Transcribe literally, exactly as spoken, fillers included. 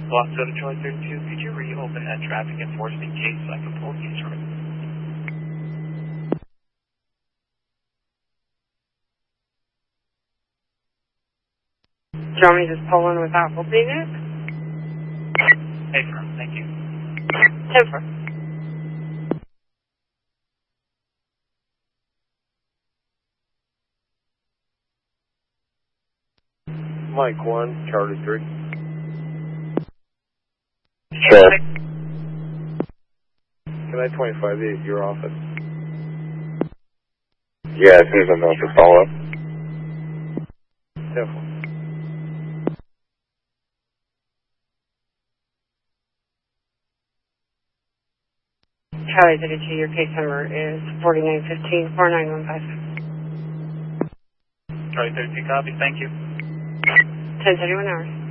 Block seven, Charlie thirty-two, could you reopen that traffic enforcement case so I can pull the instrument? Do you want me to just pull in without opening it? Hey, firm, thank you. ten four. Mike one, Charlie three. Sure. Can I twenty-five eight your office? Yeah, as soon as I'm done with follow up. ten four. Charlie thirty-two, your case number is forty-nine fifteen, four nine one five. Charlie thirty-two, copy, thank you. ten thirty-one hours.